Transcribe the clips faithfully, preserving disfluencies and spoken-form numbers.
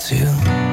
too.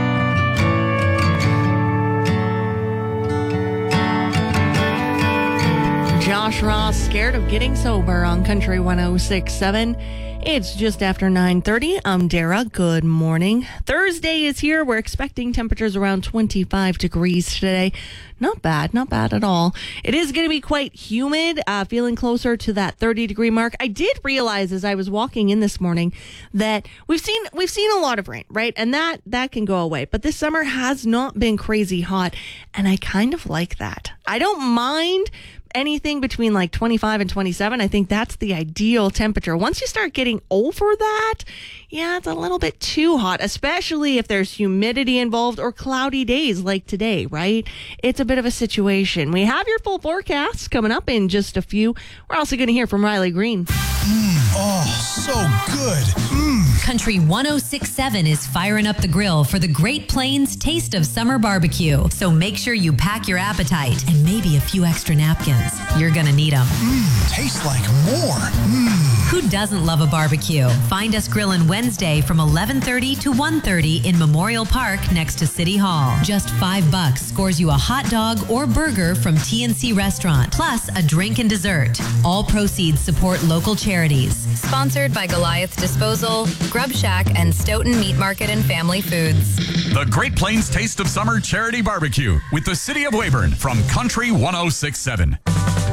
Josh Ross, Scared of Getting Sober on Country one oh six point seven. It's just after nine thirty. I'm Dara. Good morning. Thursday is here. We're expecting temperatures around twenty-five degrees today. Not bad. Not bad at all. It is going to be quite humid, uh, feeling closer to that thirty degree mark. I did realize as I was walking in this morning that we've seen we've seen a lot of rain, right? And that, that can go away. But this summer has not been crazy hot, and I kind of like that. I don't mind anything between like twenty-five and twenty-seven. I think that's the ideal temperature. Once you start getting over that, yeah, it's a little bit too hot, especially if there's humidity involved or cloudy days like today, right? It's a bit of a situation. We have your full forecast coming up in just a few. We're also going to hear from Riley Green. Mm, oh, so good. Mm. Country one oh six point seven is firing up the grill for the Great Plains Taste of Summer Barbecue. So make sure you pack your appetite and maybe a few extra napkins. You're going to need them. Mmm, tastes like more. Mmm. Who doesn't love a barbecue? Find us grilling Wednesday from eleven thirty to one thirty in Memorial Park next to City Hall. Just five bucks scores you a hot dog or burger from T N C Restaurant, plus a drink and dessert. All proceeds support local charities. Sponsored by Goliath Disposal, Grub Shack, and Stoughton Meat Market and Family Foods. The Great Plains Taste of Summer Charity Barbecue with the City of Weyburn from Country one oh six point seven.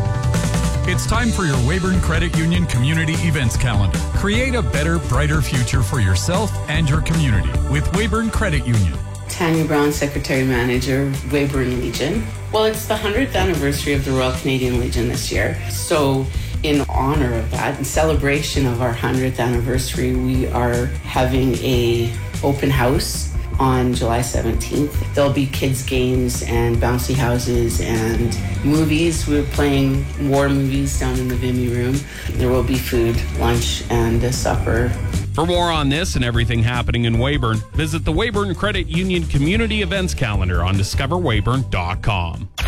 It's time for your Weyburn Credit Union Community Events Calendar. Create a better, brighter future for yourself and your community with Weyburn Credit Union. Tanya Brown, Secretary Manager, Weyburn Legion. Well, it's the one hundredth anniversary of the Royal Canadian Legion this year. So in honor of that, in celebration of our one hundredth anniversary, we are having a open house on July seventeenth. There'll be kids' games and bouncy houses and movies. We're playing war movies down in the Vimy room. There will be food, lunch, and a supper. For more on this and everything happening in Weyburn, visit the Weyburn Credit Union Community Events Calendar on discover weyburn dot com.